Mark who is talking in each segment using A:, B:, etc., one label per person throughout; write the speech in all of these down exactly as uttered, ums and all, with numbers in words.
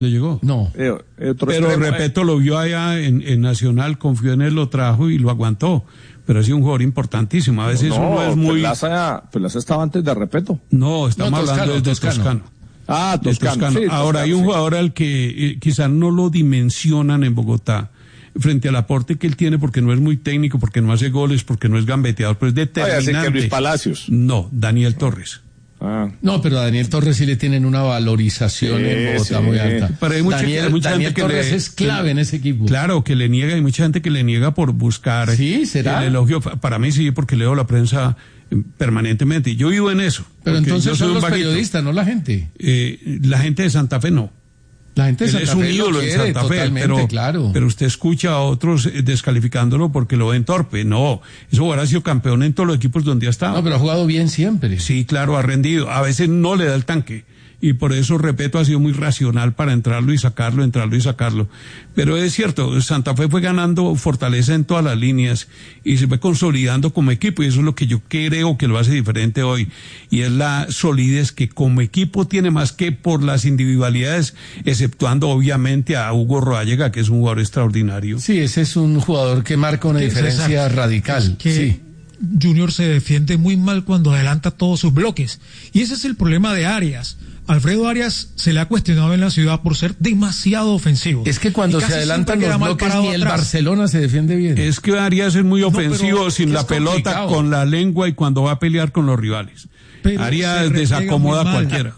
A: ¿Le llegó?
B: No.
C: Eh, otro
A: Pero
C: extremo,
A: Repeto lo vio allá en, en Nacional, confió en él, lo trajo y lo aguantó. Pero ha sido un jugador importantísimo. A veces
C: no,
A: uno es muy...
C: Perlaza, Perlaza estaba antes de Repeto.
A: No, estamos
B: No,
A: hablando
B: Toscano,
A: de
B: Toscano.
A: Toscano.
C: Ah,
A: De
C: Toscano.
A: Toscano.
C: Sí,
A: Ahora
C: Toscano,
A: hay un
C: sí.
A: jugador al que eh, quizás no lo dimensionan en Bogotá frente al aporte que él tiene, porque no es muy técnico, porque no hace goles, porque no es gambeteador, pero es
C: Ay,
A: determinante.
C: así que Luis Palacios.
A: No, Daniel Torres.
C: Ah.
B: No, pero a Daniel Torres sí le tienen una valorización
C: Sí,
B: en Bogotá
C: sí.
B: muy alta.
A: Pero hay mucha-
B: Daniel,
A: hay mucha
B: Daniel
A: gente que
B: Torres
A: le-
B: es clave en ese equipo.
A: Claro, que le niega, hay mucha gente que le niega por buscar
B: Sí, ¿será?
A: el elogio. Para mí sí, porque leo la prensa eh, permanentemente. Y yo vivo en eso.
B: Pero
A: porque yo
B: entonces
A: soy
B: son
A: un
B: los
A: vaguito.
B: periodistas, no la gente.
A: Eh, la gente de Santa Fe no.
B: La gente de
A: Él
B: Santa
A: es un
B: Fe lo
A: ídolo en
B: quiere,
A: Santa Fe,
B: totalmente,
A: pero,
B: claro.
A: pero usted escucha a otros eh, descalificándolo porque lo ven torpe. No, eso hubiera sido campeón en todos los equipos donde ha estado.
B: No, pero ha jugado bien siempre.
A: Sí, claro, ha rendido. A veces no le da el tanque. Y por eso, repito, ha sido muy racional para entrarlo y sacarlo, entrarlo y sacarlo. Pero es cierto, Santa Fe fue ganando fortaleza en todas las líneas y se fue consolidando como equipo. Y eso es lo que yo creo que lo hace diferente hoy. Y es la solidez que como equipo tiene más que por las individualidades, exceptuando obviamente a Hugo Rodallega, que es un jugador extraordinario.
B: Sí, ese es un jugador que marca una
D: Que-
B: diferencia
D: César,
B: radical.
D: que
B: Sí.
D: Junior se defiende muy mal cuando adelanta todos sus bloques. Y ese es el problema de Arias. Alfredo Arias se le ha cuestionado en la ciudad por ser demasiado ofensivo.
B: Es que cuando
D: Y
B: se
D: casi
B: adelantan
D: siempre queda
B: los
D: mal
B: bloques
D: parado
B: ni el
D: atrás.
B: Barcelona se defiende bien.
A: Es que Arias es muy
D: No, pero
A: ofensivo sin
B: es
A: la pelota,
B: complicado.
A: con la lengua y cuando va a pelear con los rivales.
D: Pero
A: Arias
D: se repliega
A: desacomoda a
D: muy mal.
A: cualquiera.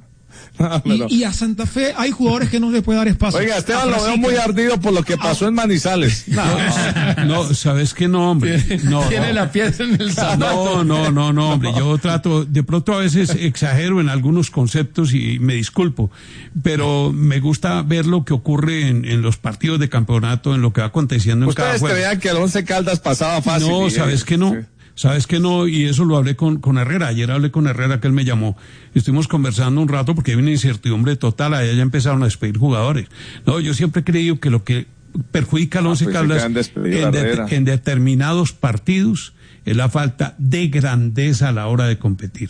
D: Y, y a Santa Fe hay jugadores que no le puede dar espacio.
C: Oiga, Esteban
D: A
C: lo veo
D: Frasica.
C: muy ardido por lo que pasó en Manizales. No,
A: No, ¿sabes qué? No, hombre. No,
B: Tiene
A: no.
B: la pieza en el zapato.
A: No, no, no, no, hombre, yo trato, de pronto a veces exagero en algunos conceptos y me disculpo, pero me gusta ver lo que ocurre en, en los partidos de campeonato, en lo que va aconteciendo en cada
C: Ustedes
A: juego.
C: creían que el Once Caldas pasaba fácil.
A: No,
C: y-
A: sabes que no.
C: Sí.
A: Sabes que no, y eso lo hablé con, con Herrera. Ayer hablé con Herrera, que él me llamó. Estuvimos conversando un rato porque hay una incertidumbre total. Allá ya empezaron a despedir jugadores. No, yo siempre he creído que lo que perjudica al
C: Ah,
A: Once
C: pensé que
A: Caldas
C: han despedido a
A: en, de-
C: Herrera.
A: en determinados partidos es la falta de grandeza a la hora de competir.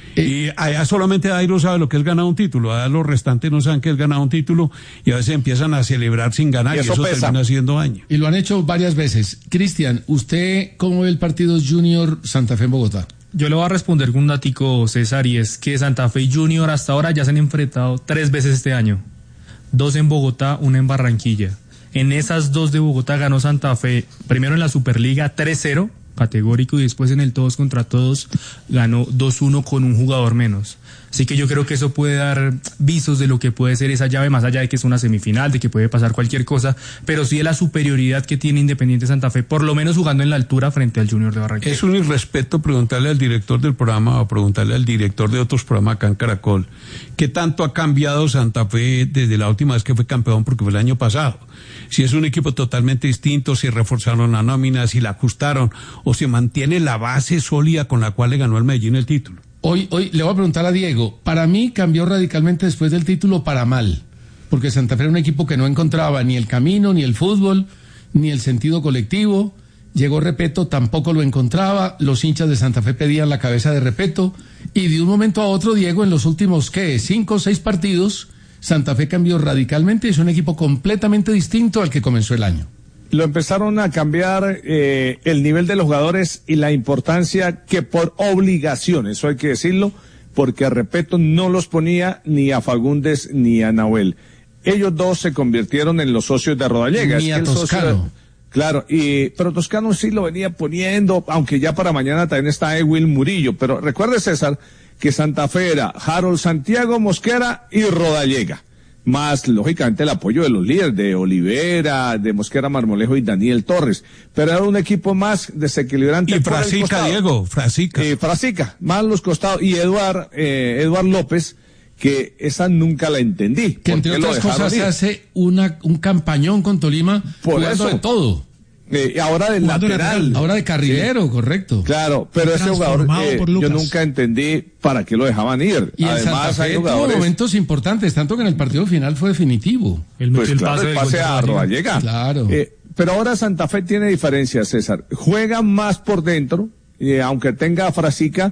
A: Y allá solamente Dairo sabe lo que es ganar un título, allá los restantes no saben qué es ganar un título y a veces empiezan a celebrar sin ganar
C: Y
A: y
C: eso
A: eso,
C: pesa.
A: termina haciendo daño.
B: Y lo han hecho varias veces. Cristian, ¿usted cómo ve el partido Junior Santa Fe en Bogotá?
E: Yo le voy a responder con un datico, César, y es que Santa Fe y Junior hasta ahora ya se han enfrentado tres veces este año. Dos en Bogotá, una en Barranquilla. En esas dos de Bogotá ganó Santa Fe, primero en la Superliga tres cero, categórico, y después en el todos contra todos ganó dos uno con un jugador menos. Así que yo creo que eso puede dar visos de lo que puede ser esa llave, más allá de que es una semifinal, de que puede pasar cualquier cosa, pero sí de la superioridad que tiene Independiente Santa Fe, por lo menos jugando en la altura frente al Junior de Barranquilla.
A: Es un irrespeto preguntarle al director del programa o preguntarle al director de otros programas acá en Caracol qué tanto ha cambiado Santa Fe desde la última vez que fue campeón, porque fue el año pasado. Si es un equipo totalmente distinto, si reforzaron la nómina, si la ajustaron o si mantiene la base sólida con la cual le ganó el Medellín el título.
B: Hoy, hoy le voy a preguntar a Diego. Para mí cambió radicalmente después del título para mal, porque Santa Fe era un equipo que no encontraba ni el camino, ni el fútbol, ni el sentido colectivo. Llegó Repeto, tampoco lo encontraba. Los hinchas de Santa Fe pedían la cabeza de Repeto. Y de un momento a otro, Diego, en los últimos, ¿qué? Cinco o seis partidos, Santa Fe cambió radicalmente. Es un equipo completamente distinto al que comenzó el año.
C: Lo empezaron a cambiar eh, el nivel de los jugadores y la importancia que por obligación, eso hay que decirlo, porque Repeto no los ponía ni a Fagundes ni a Nahuel. Ellos dos se convirtieron en los socios de Rodallega.
B: Ni
C: Es
B: a
C: que el socio
B: Toscano.
C: de- Claro, y, pero Toscano sí lo venía poniendo, aunque ya para mañana también está Ewil Murillo. Pero recuerde, César, que Santa Fe era Harold Santiago, Mosquera y Rodallega. Más, lógicamente, el apoyo de los líderes, de Olivera, de Mosquera Marmolejo y Daniel Torres. Pero era un equipo más desequilibrante.
A: Y
C: por el
A: Frasica,
C: costado.
A: Diego, Frasica.
C: Eh, Frasica, más los costados. Y Eduard, eh, Eduard López, que esa nunca la entendí.
B: Que entre
C: ¿Por qué lo
B: otras
C: dejaron
B: cosas
C: ir?
B: se hace una, un campañón con Tolima
C: Por
B: jugando
C: eso.
B: de todo.
C: Eh, y ahora del
D: Jugando
C: lateral.
D: lateral.
B: Ahora de carrilero, correcto.
C: Claro, pero ese jugador
D: Transformado
C: eh,
D: por
C: yo
D: Lucas.
C: nunca entendí para qué lo dejaban ir.
B: Y el Santa
C: Además, hay
B: Fe tuvo
C: jugadores.
B: momentos importantes, tanto que en el partido final fue definitivo.
E: Él metió
C: Pues
E: el
C: claro,
E: pase
C: el
E: del
C: pase
E: gol de
C: a
E: Rodallega.
C: Rodallega.
B: Claro.
C: Eh, pero ahora Santa Fe tiene diferencias, César. Juega más por dentro, eh, aunque tenga a Frasica,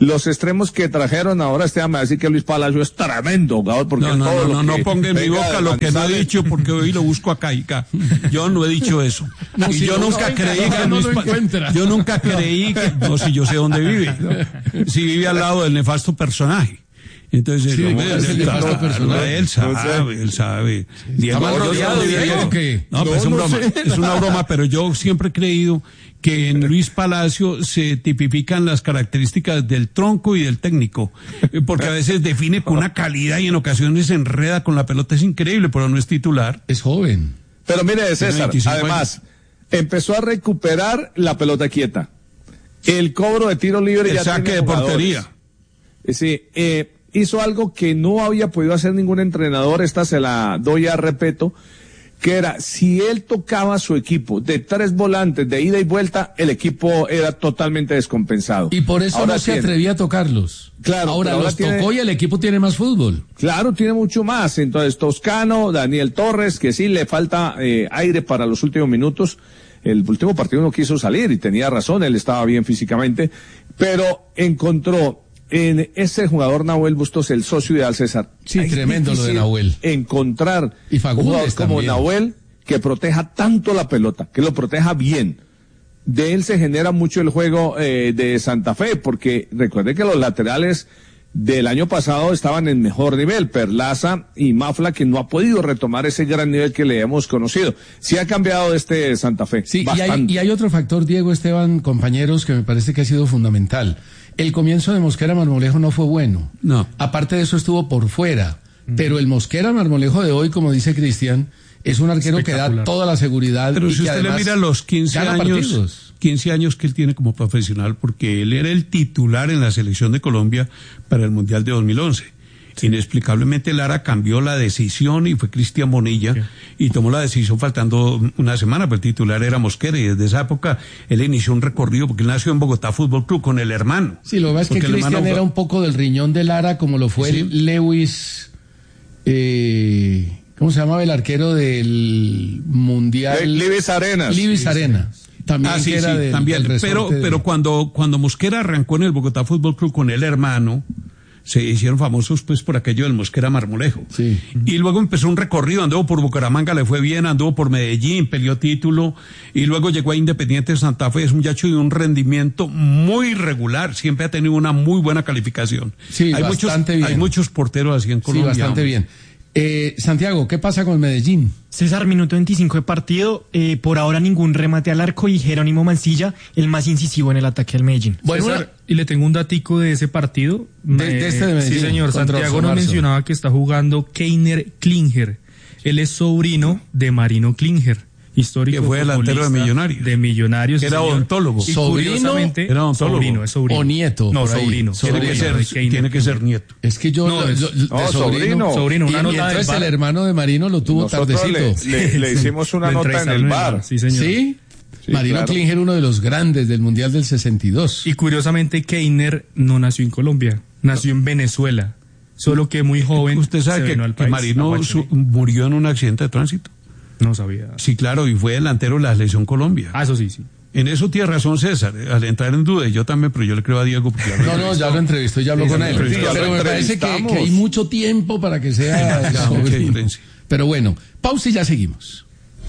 C: Los extremos que trajeron ahora, Esteban, me va a decir que Luis Palacio es tremendo jugador, porque
A: no, no,
C: todo
A: no,
C: lo
A: no, no
C: que
A: ponga en mi
C: venga
A: boca
C: de
A: lo que no he
C: Manizales-
A: dicho, porque hoy lo busco acá y acá. Yo no he dicho eso.
B: No,
A: y
B: si
A: yo
B: no,
A: nunca
B: no,
A: creí
B: no,
A: que
B: no
A: Luis
B: lo
A: Pa-
B: encuentra.
A: yo nunca creí que, no, si yo sé dónde vive, si vive al lado del nefasto personaje. Entonces,
B: Sí,
A: hombre,
B: ¿cuál es el
A: claro,
B: nefasto personaje?
A: él sabe, él sabe. Diego,
B: ¿Está mal
A: yo-
B: rodeado,
A: yo-
B: Diego,
A: yo-
B: o qué?
A: No, pues
C: No,
A: es una
C: no
A: broma,
C: sé.
A: es una broma, pero yo siempre he creído que en Luis Palacio se tipifican las características del tronco y del técnico, eh, porque a veces define con una calidad y en ocasiones se enreda con la pelota, es increíble, pero no es titular.
B: Es joven.
C: Pero mire, César,
A: veinticinco
C: además, empezó a recuperar la pelota quieta. El cobro de tiro libre
A: El
C: ya
A: saque
C: tiene
A: de
C: jugadores.
A: portería.
C: Eh, Sí, eh, hizo algo que no había podido hacer ningún entrenador, esta se la doy a respeto, que era, si él tocaba a su equipo de tres volantes de ida y vuelta, el equipo era totalmente descompensado.
B: Y por eso
C: Ahora
B: no se
C: tiene-
B: atrevía a tocarlos.
C: Claro,
B: Ahora
C: pero ahora
B: los
C: tiene-
B: tocó y el equipo tiene más fútbol.
C: Claro, tiene mucho más. Entonces, Toscano, Daniel Torres, que sí le falta eh, aire para los últimos minutos. El último partido no quiso salir y tenía razón, él estaba bien físicamente, pero encontró en ese jugador Nahuel Bustos el socio ideal, César.
B: Sí,
C: Es
B: tremendo lo de
C: difícil
B: Nahuel.
C: Encontrar
B: Y Fagundes
C: un jugador como
B: también.
C: Nahuel que proteja tanto la pelota, que lo proteja bien. De él se genera mucho el juego eh, de Santa Fe, porque recuerde que los laterales del año pasado estaban en mejor nivel, Perlaza y Mafla, que no ha podido retomar ese gran nivel que le hemos conocido. Sí ha cambiado este Santa Fe.
B: Sí, y hay,
C: bastante.
B: y hay otro factor, Diego, Esteban, compañeros, que me parece que ha sido fundamental. El comienzo de Mosquera Marmolejo no fue bueno.
A: No.
B: Aparte de eso estuvo por fuera. Pero el Mosquera Marmolejo de hoy, como dice Cristian, es un arquero que da
E: Espectacular.
B: toda la seguridad.
A: Pero
B: y
A: si
B: que
A: usted le
B: además
A: mira los quince
B: gana
A: años,
B: partidos.
A: quince años que él tiene como profesional, porque él era el titular en la selección de Colombia para el Mundial de dos mil once. Inexplicablemente Lara cambió la decisión y fue Cristian Bonilla y tomó la decisión faltando una semana, pero el titular era Mosquera y desde esa época él inició un recorrido porque él nació en Bogotá Fútbol Club con el hermano.
B: Sí, lo que pasa es que
A: Porque el
B: Cristian
A: hermano
B: era
A: fue-
B: un poco del riñón de Lara, como lo fue
A: Sí.
B: Lewis. Eh, ¿Cómo se llamaba el arquero del Mundial?
C: Le- Libes Arenas.
B: Libis Arena. También
A: Ah, sí,
B: que era
A: sí,
B: del-
A: también.
B: del
A: Pero,
B: resorte de-
A: pero cuando, cuando Mosquera arrancó en el Bogotá Fútbol Club con el hermano, se hicieron famosos pues por aquello del Mosquera Marmolejo.
B: Sí.
A: Y luego empezó un recorrido, anduvo por Bucaramanga, le fue bien, anduvo por Medellín, peleó título, y luego llegó a Independiente de Santa Fe, es un muchacho de un rendimiento muy regular, siempre ha tenido una muy buena calificación.
B: Sí,
A: hay muchos,
B: bastante bien.
A: hay muchos porteros así en
B: Sí,
A: Colombia.
B: bastante bien. Eh, Santiago, ¿qué pasa con Medellín?
F: César, minuto veinticinco de partido, eh, por ahora ningún remate al arco y Jerónimo Mancilla, el más incisivo en el ataque al Medellín.
B: Bueno,
E: César, y le tengo un datico de ese partido.
B: De- de este de Medellín,
E: Sí, señor.
B: contra
E: Santiago nos
B: Osormarzo.
E: mencionaba que está jugando Keiner Klinger. Él es sobrino de Marino Klinger, histórico
A: Que fue delantero de
E: futbolista
A: Millonarios.
E: De Millonarios.
A: Era
E: sí, señor.
A: odontólogo.
E: Y
B: ¿Sobrino?
E: curiosamente,
A: Era odontólogo.
E: sobrino, es sobrino.
B: O nieto,
E: No,
B: por ahí.
E: sobrino.
A: Tiene que
E: sobrino
A: ser,
E: de Keiner
A: tiene que ser
E: Klinger.
A: nieto.
B: Es que yo
E: No,
B: lo-
E: es-
B: lo- de
C: no,
B: sobrino,
C: sobrino.
E: Sobrino, una
B: y,
E: nota
B: y entonces
E: del
B: el
E: bar.
B: hermano de Marino lo tuvo
C: Nosotros
B: tardecito.
C: le, le- le hicimos una
E: Lo
C: nota en el
E: entrevistaron
C: bar.
E: Sí, señor.
B: ¿Sí?
C: Sí,
B: Marino
C: claro.
B: Klinger, uno de los grandes del Mundial del sesenta y dos.
E: Y curiosamente, Keiner no nació en Colombia, nació en Venezuela. Solo que muy joven.
A: Usted
E: se
A: sabe que,
E: vino al
A: que
E: país,
A: Marino
E: a
A: su-
E: Guachani.
A: murió en un accidente de tránsito.
E: No sabía.
A: Sí, claro, y fue delantero de la selección Colombia.
E: Ah, eso sí, sí.
A: En eso tiene razón César, al entrar en duda, y yo también, pero yo le creo a Diego porque ya lo
B: No, no, ya lo entrevistó y ya habló
A: Sí,
B: con
A: ya lo
B: él.
A: entrevistó.
B: Pero
C: Ya lo
B: me parece que, que
C: entrevistamos.
B: hay mucho tiempo para que sea
A: Ya, mucha
B: sobrino.
A: diferencia.
B: Pero bueno, pausa y ya seguimos.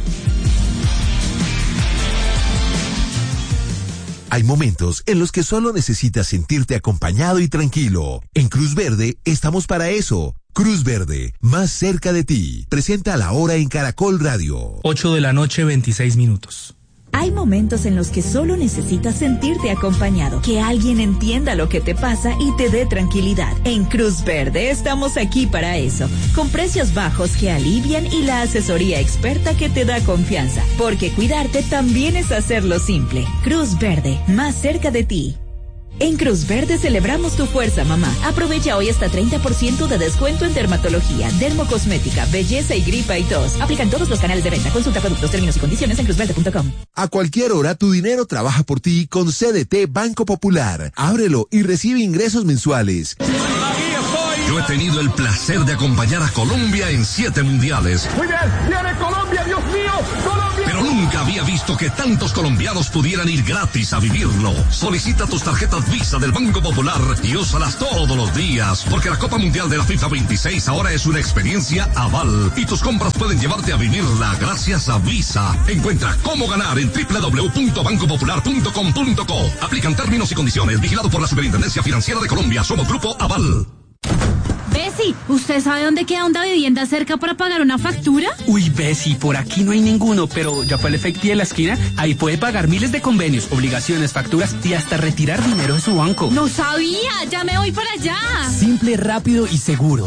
G: Hay momentos en los que solo necesitas sentirte acompañado y tranquilo. En Cruz Verde estamos para eso. Cruz Verde, más cerca de ti. Presenta La Hora en Caracol Radio.
E: ocho de la noche, veintiséis minutos.
H: Hay momentos en los que solo necesitas sentirte acompañado, que alguien entienda lo que te pasa y te dé tranquilidad. En Cruz Verde estamos aquí para eso, con precios bajos que alivian y la asesoría experta que te da confianza, porque cuidarte también es hacerlo simple. Cruz Verde, más cerca de ti. En Cruz Verde celebramos tu fuerza, mamá. Aprovecha hoy hasta treinta por ciento de descuento en dermatología, dermocosmética, belleza y gripa y tos. Aplican todos los canales de venta. Consulta productos, términos y condiciones en cruz verde punto com.
G: A cualquier hora tu dinero trabaja por ti con C D T Banco Popular. Ábrelo y recibe ingresos mensuales.
I: Yo he tenido el placer de acompañar a Colombia en siete mundiales.
J: Muy bien, viene Colombia, Dios mío, Colombia.
I: Pero nunca había visto que tantos colombianos pudieran ir gratis a vivirlo. Solicita tus tarjetas Visa del Banco Popular y úsalas todos los días, porque la Copa Mundial de la FIFA veintiséis ahora es una experiencia aval y tus compras pueden llevarte a vivirla gracias a Visa. Encuentra cómo ganar en doble u doble u doble u punto banco popular punto com punto co. Aplican términos y condiciones. Vigilado por la Superintendencia Financiera de Colombia. Somos Grupo Aval.
K: Bessie, ¿usted sabe dónde queda una vivienda cerca para pagar una factura?
L: Uy, Bessie, por aquí no hay ninguno, pero ya fue el Efecti de la esquina. Ahí puede pagar miles de convenios, obligaciones, facturas y hasta retirar dinero de su banco.
K: No sabía, ya me voy para allá.
M: Simple, rápido y seguro.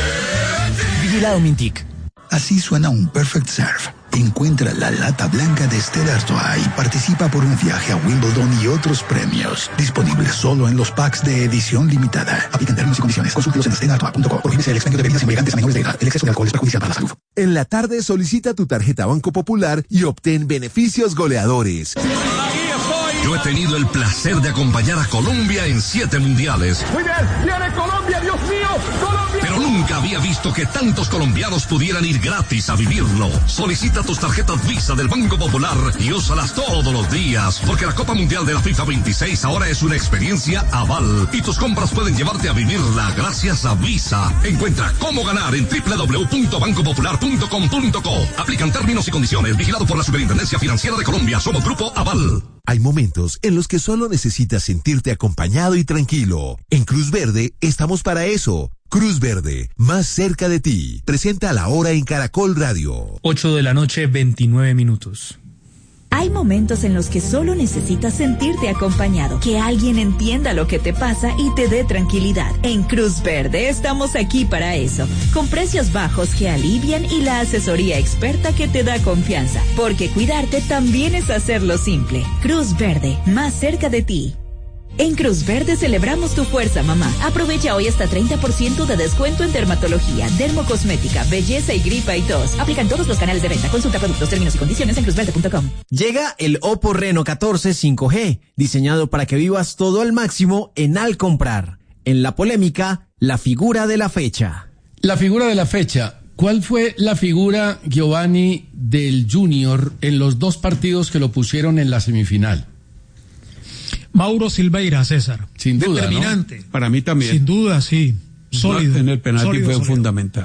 M: Vigilado Mintic.
N: Así suena un Perfect Serve. Encuentra la lata blanca de Stella Artois y participa por un viaje a Wimbledon y otros premios. Disponible solo en los packs de edición limitada. Aplican términos y condiciones. Consúltelos en stella artois punto com. Prohíbese el expendio de bebidas embriagantes a menores de edad. El exceso de alcohol es perjudicial para la salud.
G: En la tarde solicita tu tarjeta Banco Popular y obtén beneficios goleadores.
I: Yo he tenido el placer de acompañar a Colombia en siete mundiales.
J: Muy bien, viene Colombia, Dios mío, Colombia.
I: Pero nunca había visto que tantos colombianos pudieran ir gratis a vivirlo. Solicita tus tarjetas Visa del Banco Popular y úsalas todos los días, porque la Copa Mundial de la FIFA veintiséis ahora es una experiencia aval y tus compras pueden llevarte a vivirla gracias a Visa. Encuentra cómo ganar en doble u doble u doble u punto banco popular punto com punto co. Aplican términos y condiciones. Vigilado por la Superintendencia Financiera de Colombia. Somos Grupo Aval.
G: Hay momentos en los que solo necesitas sentirte acompañado y tranquilo. En Cruz Verde estamos para eso. Cruz Verde, más cerca de ti. Presenta la hora en Caracol Radio.
E: ocho de la noche, veintinueve minutos.
H: Hay momentos en los que solo necesitas sentirte acompañado, que alguien entienda lo que te pasa y te dé tranquilidad. En Cruz Verde estamos aquí para eso, con precios bajos que alivian y la asesoría experta que te da confianza, porque cuidarte también es hacerlo simple. Cruz Verde, más cerca de ti. En Cruz Verde celebramos tu fuerza, mamá. Aprovecha hoy hasta treinta por ciento de descuento en dermatología, dermocosmética, belleza y gripa y tos. Aplican todos los canales de venta. Consulta productos, términos y condiciones en cruz verde punto com.
M: Llega el Oppo Reno catorce cinco G, diseñado para que vivas todo al máximo en al comprar. En la polémica, la figura de la fecha.
B: La figura de la fecha. ¿Cuál fue la figura, Giovanni, del Junior en los dos partidos que lo pusieron en la semifinal?
D: Mauro Silveira, César.
B: Sin duda,
D: determinante.
A: ¿no? Para mí también.
D: Sin duda, sí. Sólido.
A: En el penalti
D: sólido,
A: fue
D: sólido.
A: fundamental.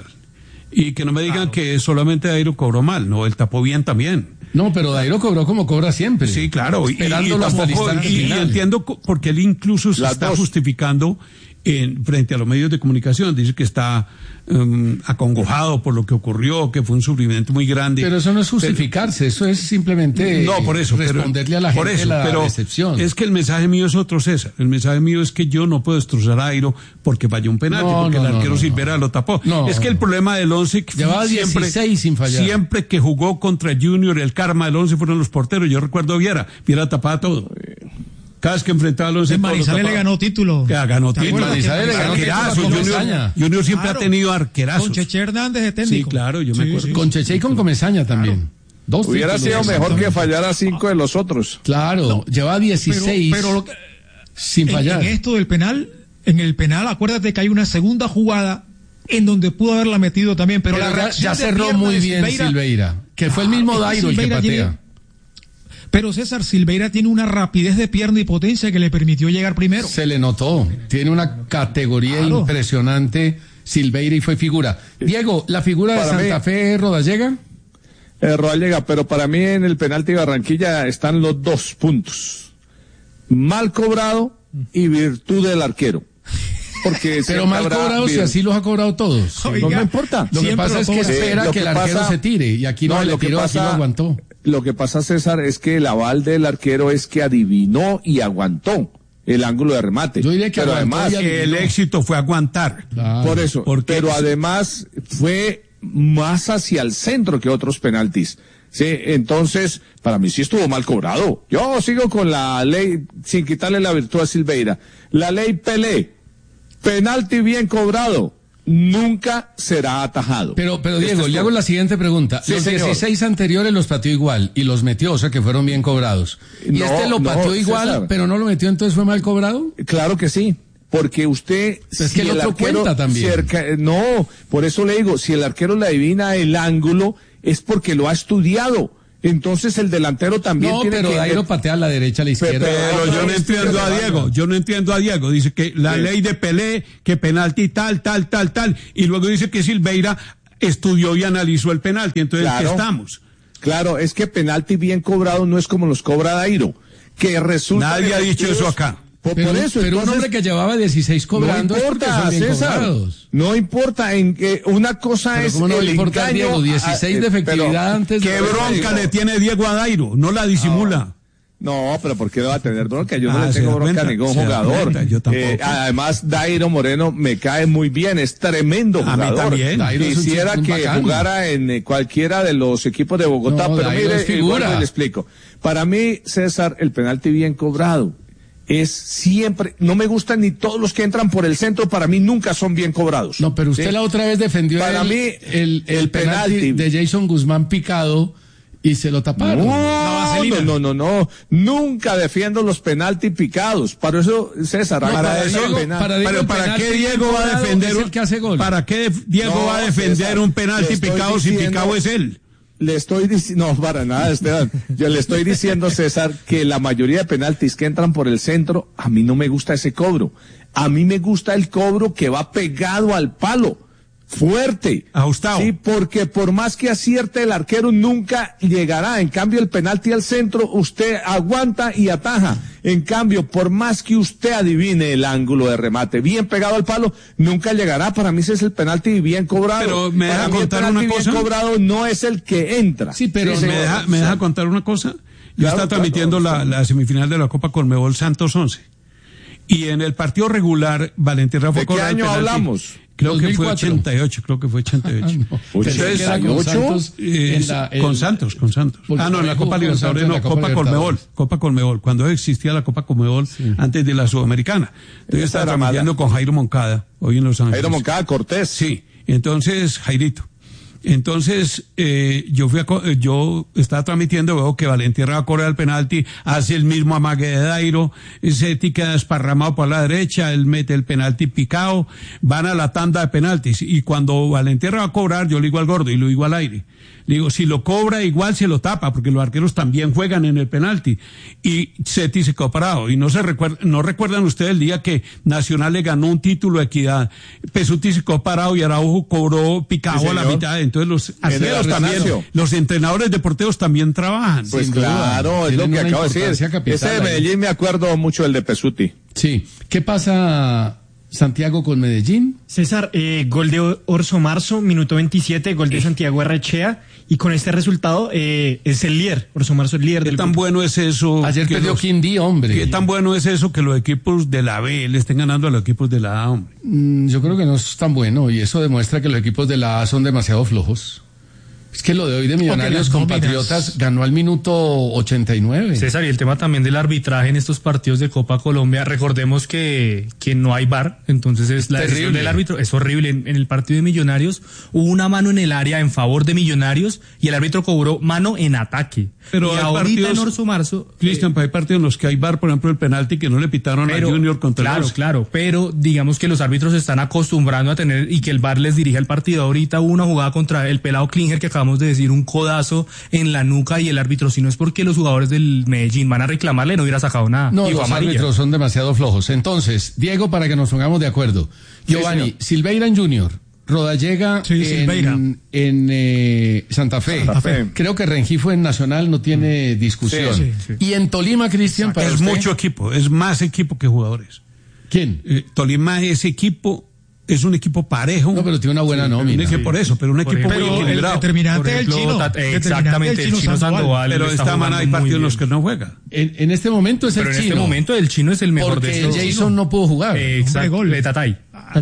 A: Y que no me digan claro. que solamente Dairo cobró mal, no, él tapó bien también.
B: No, pero Dairo cobró como cobra siempre.
A: Sí, claro.
B: Esperándolo
A: y, y
B: hasta el instante
A: y,
B: final.
A: Y entiendo porque él incluso se
C: Las
A: está
C: dos.
A: justificando en, frente a los medios de comunicación. Dice que está um, acongojado por lo que ocurrió, que fue un sufrimiento muy grande.
B: Pero eso no es justificarse, pero, eso es simplemente
A: no, por eso,
B: responderle
A: pero,
B: a la
A: por
B: gente
A: eso,
B: la
A: pero
B: decepción.
A: Es que el mensaje mío es otro, César. El mensaje mío es que yo no puedo destrozar a Dairo porque falló un penalti,
B: no,
A: porque
B: no,
A: el arquero
B: no, no,
A: Silvera
B: no.
A: lo tapó.
B: No,
A: es que el problema del once
B: llevaba
A: siempre,
B: dieciséis sin fallar.
A: Siempre que jugó contra Junior, el karma del once fueron los porteros. Yo recuerdo a Viera, Viera tapaba todo. Cada vez que enfrentaba al once.
D: En Manizales le ganó título.
A: Ya, ganó título.
B: Manizales le ganó
A: arquerazo.
B: título
A: Junior,
B: Comesaña.
A: Junior siempre
D: Claro.
A: ha tenido arquerazos.
D: Con Cheche Hernández de técnico.
A: Sí, claro, yo me
D: Sí,
A: acuerdo.
D: sí.
B: Con Cheche y con Comesaña también.
A: Claro.
B: Dos
C: Hubiera sido
B: títulos.
C: mejor que fallara cinco de los otros.
B: Claro,
D: No,
B: lleva dieciséis
D: Pero, pero lo que-
B: sin
D: en,
B: fallar.
D: en esto del penal, en el penal, acuérdate que hay una segunda jugada en donde pudo haberla metido también, pero,
B: Pero
D: la
B: ya,
D: reacción
B: ya
D: de
B: cerró
D: pierna
B: muy
D: de
B: bien Silveira,
D: Silveira,
B: que fue el mismo
D: Ah, es que
B: Dairo el que
D: Silveira
B: patea.
D: tiene- Pero César, Silveira tiene una rapidez de pierna y potencia que le permitió llegar primero.
B: Se le notó, tiene una categoría
D: Claro.
B: impresionante Silveira y fue figura. Diego, ¿la figura de
C: Para
B: Santa
C: mí-
B: Fe Rodallega?
C: Eh, Rodallega, pero para mí en el penalti de Barranquilla están los dos puntos. Mal cobrado y virtud del arquero. Porque
B: Pero
C: siempre
B: mal
C: habrá
B: cobrados y
C: vir-
B: así los ha cobrado todos.
D: Oiga,
C: no me importa.
B: Lo que
D: siempre
B: pasa
D: lo
B: es que
D: cobra.
B: espera
C: Eh, lo
B: que el
C: que
B: arquero
C: pasa-
B: se tire y aquí no,
C: No,
B: le
C: lo que
B: tiró, aquí
C: pasa-
B: lo aguantó.
C: Lo que pasa, César, es que el aval del arquero es que adivinó y aguantó el ángulo de remate.
B: Yo diría que
C: pero
B: aguantó
C: además,
B: y adivinó.
A: El éxito fue aguantar.
B: Claro.
C: por eso,
A: Porque-
C: pero además fue más hacia el centro que otros penaltis. Sí, entonces, para mí sí estuvo mal cobrado. Yo sigo con la ley, sin quitarle la virtud a Silveira. La ley Pelé, penalti bien cobrado, nunca será atajado.
B: Pero, pero Diego,
C: Este es
B: le hago
C: todo.
B: la siguiente pregunta.
C: Sí,
B: los
C: señor.
B: dieciséis anteriores los pateó igual y los metió, o sea que fueron bien cobrados. Y
C: No,
B: este lo
C: no,
B: pateó igual,
C: César.
B: pero no lo metió, entonces fue mal cobrado.
C: Claro que sí, porque usted...
B: Es si que el otro arquero cuenta también.
C: Cerca, no, por eso le digo, si el arquero le adivina el ángulo, es porque lo ha estudiado. Entonces el delantero también
B: no,
C: tiene
B: pero
C: que...
B: Dairo patea a la derecha, a la izquierda.
A: Pero, pero yo no entiendo a Diego, yo no entiendo a Diego. Dice que la sí. ley de Pelé, que penalti tal, tal, tal, tal. Y luego dice que Silveira estudió y analizó el penalti. Entonces, claro, ¿qué estamos?
C: Claro, es que penalti bien cobrado no es como los cobra Dairo. Que resulta...
A: Nadie ha dicho eso acá.
C: Por,
B: pero,
C: por eso,
B: pero
C: entonces,
B: un hombre que llevaba dieciséis cobrando,
C: no importa,
B: es
C: César, no importa, en que una cosa
B: pero
C: es
B: ¿cómo no
C: el
B: importa,
C: engaño,
B: Diego, dieciséis de efectividad antes
A: ¿qué
B: de...
A: bronca le tiene Diego a Dairo? No la disimula.
C: No, no, pero ¿por qué le va a tener bronca? Yo no
A: ah,
C: le tengo bronca
A: cuenta,
C: a ningún jugador.
A: Cuenta, yo tampoco.
C: Eh, además, Dairo Moreno me cae muy bien, es tremendo
A: a
C: jugador.
A: Mí también.
C: Dairo Quisiera es un, un que bacano. jugara en eh, cualquiera de los equipos de Bogotá, no, pero Dairo mire, igual le explico. Para mí, César, el penalti bien cobrado es siempre, no me gustan ni todos los que entran por el centro, para mí nunca son bien cobrados.
B: No, pero usted ¿sí? la otra vez defendió
C: para
B: el,
C: mí,
B: el, el, el penalti, penalti de Jason Guzmán picado y se lo taparon.
C: No, no, no, no, no, nunca defiendo los penaltis picados. Para eso, César,
A: no, para,
C: para
A: eso,
C: Diego,
A: penal, para, Diego, pero ¿para qué Diego va a defender un,
B: que hace gol?
A: ¿Para qué Diego no, va a defender César, un penalti picado diciendo, si picado es él?
C: Le estoy diciendo, no, para nada, Esteban. Yo le estoy diciendo, César, que la mayoría de penaltis que entran por el centro, a mí no me gusta ese cobro. A mí me gusta el cobro que va pegado al palo. Fuerte.
A: Ajustado.
C: Sí, porque por más que acierte el arquero nunca llegará. En cambio, el penalti al centro, usted aguanta y ataja. En cambio, por más que usted adivine el ángulo de remate bien pegado al palo, nunca llegará. Para mí ese es el penalti bien cobrado.
A: Pero me deja
C: Para
A: contar
C: mí el
A: una cosa.
C: Bien cobrado no es el que entra.
A: Sí, pero sí, me, deja, me deja contar una cosa. Yo
C: claro,
A: estaba transmitiendo
C: claro,
A: la, la semifinal de la Copa Conmebol Santos once. Y en el partido regular, Valentierra fue
C: ¿De qué año hablamos?
A: Creo
B: dos mil cuatro.
A: Que fue ochenta y ocho, creo que fue ochenta y ocho.
B: no, Entonces, con Santos,
A: eh, en la, en, con Santos, con Santos. Ah, no, en la Copa Libertadores, no, Copa, Copa Conmebol, Copa Conmebol, cuando existía la Copa Conmebol sí. antes de la Sudamericana. Entonces yo estaba transmitiendo con Jairo Moncada, hoy en Los Ángeles.
C: Jairo Moncada Cortés.
A: Sí, entonces, Jairito. Entonces, eh, yo fui a, yo estaba transmitiendo, veo que Valentierra va a cobrar el penalti, hace el mismo amague de Dairo, Seti queda desparramado por la derecha, él mete el penalti picado, van a la tanda de penaltis, y cuando Valentierra va a cobrar, yo le digo al gordo y lo digo al aire. Le digo, si lo cobra igual se lo tapa, porque los arqueros también juegan en el penalti. Y Seti se quedó parado. Y no se recuerda, no recuerdan ustedes el día que Nacional le ganó un título de equidad. Pesuti se quedó parado y Araujo cobró picado sí, a la mitad. Entonces los arqueros también, los entrenadores deportivos también trabajan.
C: Pues claro, es lo que acabo de decir. Ese de Medellín me acuerdo mucho del de Pesuti.
B: Sí. ¿Qué pasa, Santiago, con Medellín?
F: César, eh, gol de Orso Marzo, minuto veintisiete, gol de Santiago Arrechea, y con este resultado eh, es el líder, Orso Marzo el líder
A: ¿Qué
F: del
A: tan
F: grupo.
A: Bueno es eso?
B: Ayer perdió los, Quindío, hombre.
A: ¿Qué tan bueno es eso que los equipos de la B le estén ganando a los equipos de la A, hombre?
B: Mm, yo creo que no es tan bueno, y eso demuestra que los equipos de la A son demasiado flojos. Es que lo de hoy de Millonarios con Patriotas ganó al minuto ochenta y nueve.
E: César, y el tema también del arbitraje en estos partidos de Copa Colombia, recordemos que, que no hay V A R, entonces es la decisión del árbitro, es horrible. En, en el partido de Millonarios hubo una mano en el área en favor de Millonarios y el árbitro cobró mano en ataque.
A: Pero
E: y
A: hay
E: ahorita
A: partidos,
E: en Orso Marzo...
A: Cristian, eh, hay partidos en los que hay V A R, por ejemplo, el penalti que no le pitaron pero, a Junior contra
E: claro,
A: el Claro,
E: claro, pero digamos que los árbitros se están acostumbrando a tener y que el V A R les dirige el partido. Ahorita hubo una jugada contra el pelado Klinger que acabamos de decir, un codazo en la nuca y el árbitro, si no es porque los jugadores del Medellín van a reclamarle, no hubiera sacado nada.
B: No, los árbitros son demasiado flojos. Entonces, Diego, para que nos pongamos de acuerdo. Giovanni, sí, Silveira en Junior, Rodallega
D: sí,
B: en, en eh, Santa Fe.
C: Santa Fe.
B: Creo que Rengifo en Nacional no tiene discusión.
C: Sí,
D: sí, sí.
B: Y en Tolima, Cristian, para
A: es
B: usted,
A: mucho equipo, es más equipo que jugadores.
B: ¿Quién?
A: Eh, Tolima es equipo, es un equipo parejo.
B: No, pero tiene una buena
A: sí,
B: nómina.
A: Sí. Por eso, pero un equipo
D: pero
A: muy equilibrado.
D: El determinante del chino.
E: Exactamente, el chino Sandoval.
A: Pero esta mañana hay partidos en los que no juega.
B: En, en este momento es
E: pero
B: el
E: en
B: chino.
E: en este momento el chino es el mejor
B: porque
E: de estos.
B: Jason no pudo jugar.
E: Eh, exacto, de Tatay.
F: Tatay.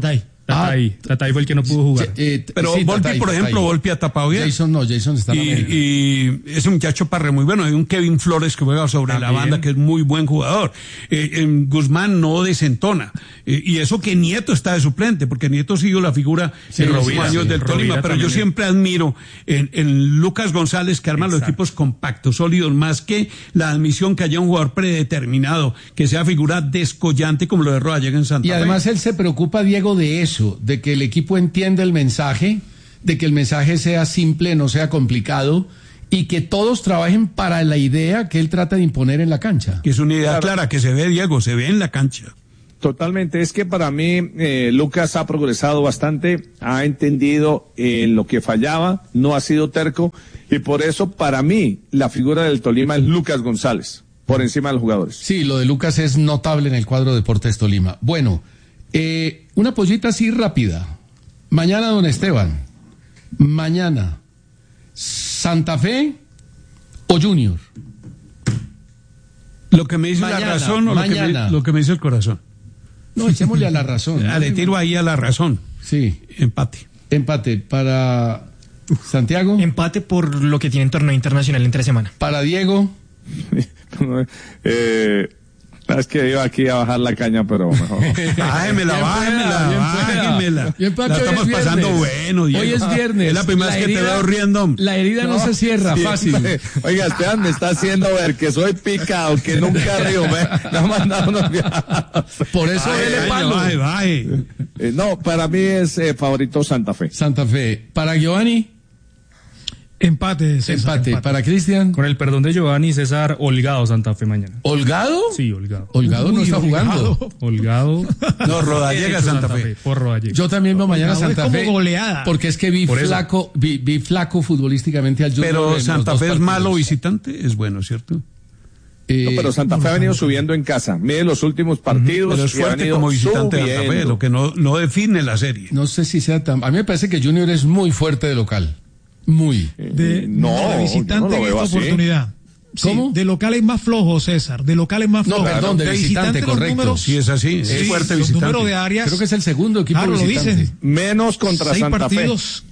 E: Tatay, ah, Tatay fue el que no pudo jugar.
A: Eh, Pero sí, Volpi, Tatay, por ejemplo, Tatay. Volpi ha tapado bien.
B: Jason no, Jason está en
A: y, y ese muchacho Parre muy bueno. Hay un Kevin Flores que juega sobre También. la banda, que es muy buen jugador. Eh, en Guzmán no desentona. Eh, y eso que Nieto está de suplente, porque Nieto ha sido la figura sí, en los Rovira, años sí, del Rovira Tolima. Pero yo siempre admiro en, en Lucas González, que arma Exacto. los equipos compactos, sólidos, más que la admisión que haya un jugador predeterminado, que sea figura descollante como lo de Rodallega en Santa Fe.
B: Y además él se preocupa, Diego, de eso, de que el equipo entienda el mensaje, de que el mensaje sea simple, no sea complicado, y que todos trabajen para la idea que él trata de imponer en la cancha.
A: Que es una idea claro. clara, que se ve, Diego, se ve en la cancha.
C: Totalmente, es que para mí eh, Lucas ha progresado bastante, ha entendido eh, lo que fallaba, no ha sido terco, y por eso para mí la figura del Tolima es Lucas González, por encima de los jugadores.
B: Sí, lo de Lucas es notable en el cuadro de Deportes Tolima. Bueno, eh, una pollita así rápida. Mañana, don Esteban, mañana, ¿Santa Fe o Junior?
A: Lo que me dice mañana, la razón o lo que, me, lo que me dice el corazón.
B: No, echémosle a la razón.
A: ¿no? Le tiro ahí a la razón.
B: Sí.
A: Empate.
B: Empate para Santiago.
F: Empate por lo que tiene en torneo internacional entre semana.
B: Para Diego.
C: eh, es que iba aquí a bajar la caña, pero mejor.
A: Bájemela, bájemela, bájemela. La estamos pasando bueno, Diego.
B: Hoy es viernes.
A: Es la primera vez que te veo riendo.
B: La herida no, no se cierra, sí, fácil.
C: Oiga, Esteban me está haciendo ver que soy picado, que nunca río. Me, me ha mandado unos
B: Por eso dele palo.
A: Bye, bye.
C: Eh, no, para mí es eh, favorito Santa Fe.
B: Santa Fe. Para Giovanni.
D: Empate, César,
B: empate.
D: empate.
B: Para Cristian.
E: Con el perdón de Giovanni, César, holgado Santa Fe mañana.
B: ¿Holgado?
E: Sí, holgado.
B: Holgado Uy, no está
E: holgado.
B: jugando.
E: Holgado.
A: No, Rodallega Santa, Santa Fe.
E: Fe. Por Rodallega.
B: Yo también veo mañana Santa Fe.
D: Es como goleada.
B: Porque es que vi por flaco, vi, vi flaco futbolísticamente al Junior.
A: Pero Santa Fe es malo visitante, es bueno, ¿cierto?
C: Eh, no, pero Santa Fe ha venido subiendo en casa. Mire los últimos partidos.
A: Uh-huh. Pero es fuerte como visitante de Santa Fe, lo que no, no define la serie.
B: No sé si sea tan... A mí me parece que Junior es muy fuerte de local. Muy.
D: De,
C: no,
D: de visitante
C: no
D: en esta
C: así.
D: oportunidad.
B: ¿Cómo?
D: Sí, de local es más flojo, César. De local es más flojo.
B: No, perdón, de, de visitante, visitante correcto.
D: Números,
A: sí, es así. Sí, es fuerte
D: los
A: visitante.
D: números de áreas.
B: Creo que es el segundo equipo
D: claro,
B: visitante.
D: Lo dicen.
C: Menos contra
D: Seis
C: Santa
D: partidos,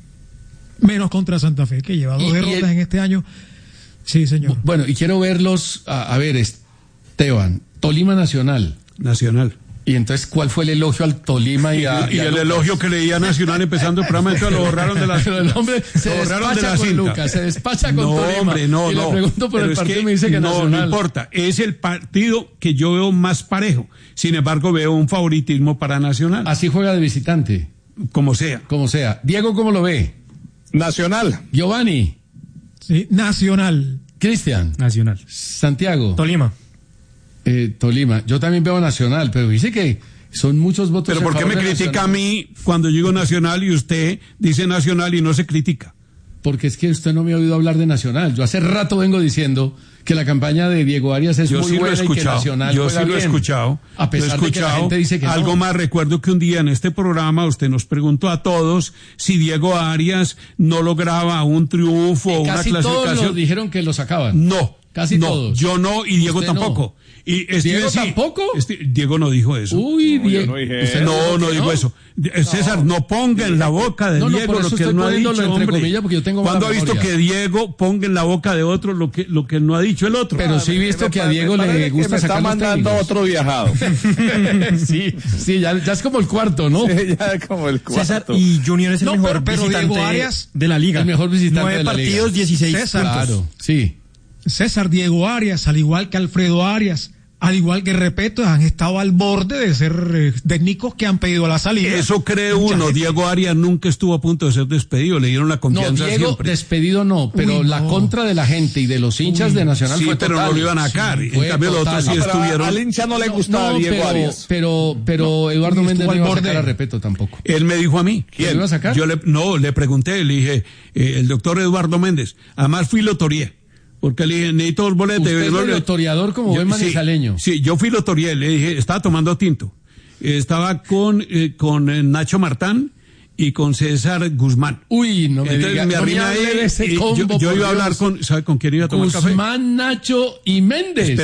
D: Fe. Menos contra Santa Fe, que lleva dos
B: y,
D: derrotas
B: y el...
D: en este año. Sí, señor.
B: Bueno, y quiero verlos. A, a ver, Esteban. Tolima Nacional.
A: Nacional.
B: Y entonces, ¿cuál fue el elogio al Tolima y a...
A: Y, y, y el elogio que leía Nacional empezando el programa, entonces lo borraron de la
B: cinta. Pero el hombre se
A: lo borraron
B: despacha
A: de la
B: con
A: cinta.
B: Lucas, se despacha con
A: no,
B: Tolima.
A: Hombre, no,
B: y
A: no.
B: le pregunto por
A: Pero
B: el partido
A: que,
B: y me dice que
A: no,
B: Nacional.
A: No importa, es el partido que yo veo más parejo. Sin embargo, veo un favoritismo para Nacional.
B: Así juega de visitante.
A: Como sea.
B: Como sea. Diego, ¿cómo lo ve?
C: Nacional.
B: Giovanni.
D: Sí, Nacional.
B: Cristian.
E: Nacional.
B: Santiago.
F: Tolima.
B: Eh, Tolima. Yo también veo Nacional, pero dice que son muchos votos.
A: Pero ¿por qué me critica a mí cuando yo digo Nacional y usted dice Nacional y no se critica?
B: Porque es que usted no me ha oído hablar de Nacional. Yo hace rato vengo diciendo que la campaña de Diego Arias es
A: yo
B: muy
A: sí
B: buena
A: lo he escuchado,
B: y que Nacional
A: yo
B: juega
A: sí lo he
B: bien.
A: escuchado.
B: A pesar
A: lo he escuchado,
B: de que la gente dice que
A: algo
B: no.
A: más, recuerdo que un día en este programa usted nos preguntó a todos si Diego Arias no lograba un triunfo o una
B: casi
A: clasificación.
B: Todos lo dijeron que lo sacaban.
A: No.
B: Casi
A: no,
B: todos.
A: Yo no y Diego
B: Usted
A: tampoco.
B: No.
A: Y
B: ¿Diego
A: sí,
B: tampoco?
A: Este, Diego no dijo eso.
B: Uy,
C: no,
B: Diego.
C: No, dije
B: usted
A: no, no dijo no. eso. César, no ponga en la boca de
B: no, no,
A: Diego lo que él no ha dicho,
B: entre
A: hombre.
B: Comillas, porque yo tengo
A: ¿Cuándo ha visto
B: memoria?
A: que Diego ponga en la boca de otro lo que lo que no ha dicho el otro?
B: Pero sí he visto
C: me,
B: que a
C: me,
B: Diego
C: me
B: le gusta
C: me
B: sacar
C: está
B: los
C: mandando
B: técnicos.
C: otro viajado.
B: sí, sí, ya, ya es como el cuarto, ¿no?
C: Sí, ya es como el cuarto.
F: César, y Junior es el
D: no,
F: mejor
D: pero, pero
F: visitante
D: Diego Arias,
F: de la liga.
B: El mejor visitante
F: Nueve
B: de la liga.
F: partidos, dieciséis
D: César,
F: puntos.
B: Claro, sí.
D: César, Diego Arias, al igual que Alfredo Arias, al igual que Repeto, han estado al borde de ser eh, técnicos que han pedido la salida.
A: Eso cree uno. Diego Arias nunca estuvo a punto de ser despedido. Le dieron la confianza
B: No, Diego
A: siempre.
B: despedido no, pero
D: Uy,
B: la
D: no.
B: contra de la gente y de los hinchas
D: Uy,
B: de Nacional
A: sí,
B: fue
A: pero
B: total.
A: no lo iban a sacar.
B: Sí,
A: en cambio, los otros sí
C: No, pero
A: estuvieron.
C: al hincha no le gustaba
B: no,
C: Diego
B: pero,
C: Arias.
B: Pero, pero Eduardo
D: Uy,
B: Méndez
D: estuvo
B: no iba
D: al
B: a sacar
D: borde.
B: a Repeto tampoco.
A: Él me dijo a mí.
B: ¿Quién? ¿Lo iba a sacar?
A: Yo le, no, le pregunté, le dije, eh, el doctor Eduardo Méndez. Además fui lotorié. Porque le dije, necesito dos boletos.
B: Usted es lotoriador como buen manizaleño.
A: Sí, sí, yo fui lotorié, le dije, estaba tomando tinto. Eh, estaba con, eh, con eh, Nacho Martán y con César Guzmán.
B: Uy, no me
A: Entonces
B: diga,
A: me
B: no
A: arrimé
B: me hable
A: ahí
B: de ese
A: y
B: combo,
A: yo, yo
B: por
A: iba a hablar
B: Dios.
A: con, ¿sabe con quién iba a tomar
B: Guzmán,
A: café?
B: Nacho y Méndez.
A: Espérate,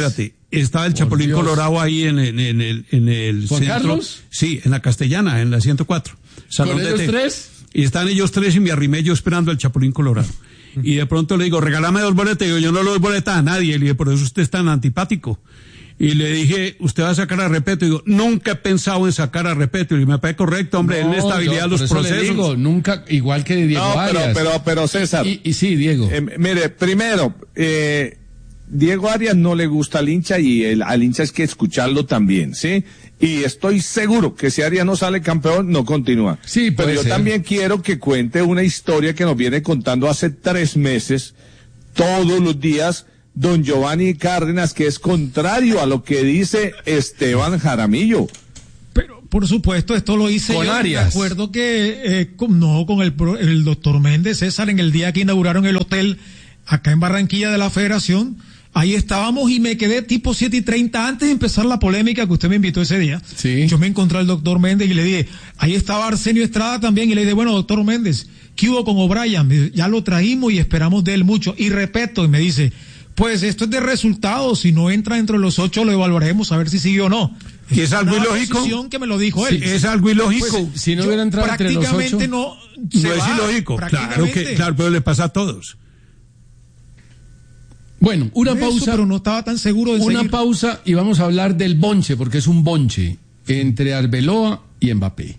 A: Estaba el
B: Por
A: Chapulín
B: Dios.
A: Colorado ahí en, en, en el, en el
B: ¿Juan
A: centro.
B: Carlos?
A: Sí, en la Castellana, en la ciento cuatro. Salón
B: ¿Con
A: de
B: ellos
A: té.
B: tres?
A: Y están ellos tres y me arrimé yo esperando al Chapulín Colorado. Y de pronto le digo, regálame dos boletas. Y digo, yo no le doy boletas a nadie. Le dije, por eso usted es tan antipático. Y le dije, ¿usted va a sacar a Repeto? Y digo, nunca he pensado en sacar a Repeto. Y me parece correcto, hombre,
B: No,
A: en la estabilidad
B: yo
A: de los
B: por eso le
A: procesos.
B: digo, nunca, igual que Diego
C: No, pero,
B: Arias.
C: pero, pero César.
B: Y, y sí, Diego.
C: Eh, mire, primero, eh, Diego Arias no le gusta al hincha y el, al hincha es que escucharlo también, ¿sí? Y estoy seguro que si Arias no sale campeón, no continúa.
B: Sí,
C: pero
B: puede
C: yo
B: ser.
C: también quiero que cuente una historia que nos viene contando hace tres meses, todos los días, don Giovanni Cárdenas, que es contrario a lo que dice Esteban Jaramillo.
D: Pero, por supuesto, esto lo hice
B: Con
D: yo.
B: Arias.
D: Me acuerdo que, eh, con- no, con el, pro- el doctor Méndez, César, en el día que inauguraron el hotel acá en Barranquilla de la Federación. Ahí estábamos y me quedé tipo siete y treinta antes de empezar la polémica que usted me invitó ese día.
B: Sí.
D: Yo me encontré al doctor Méndez y le dije, ahí estaba Arsenio Estrada también, y le dije, bueno, doctor Méndez, ¿qué hubo con O'Brien? Me dice, ya lo trajimos y esperamos de él mucho. Y respeto, y me dice, pues esto es de resultados, si no entra entre los ocho lo evaluaremos a ver si sigue o no.
A: Y es algo
D: Una
A: ilógico.
D: posición que me lo dijo él.
A: Es algo ilógico.
B: Pues, si no
D: Yo
B: hubiera entrado entre los
D: prácticamente
B: ocho.
D: no,
A: no
D: se
A: es
D: va,
A: ilógico. Claro
D: prácticamente.
A: que, claro, pero le pasa a todos.
B: Bueno, una
D: Eso,
B: pausa.
D: pero no estaba tan seguro de
B: Una
D: seguir.
B: pausa y vamos a hablar del bonche, porque es un bonche entre Arbeloa y Mbappé.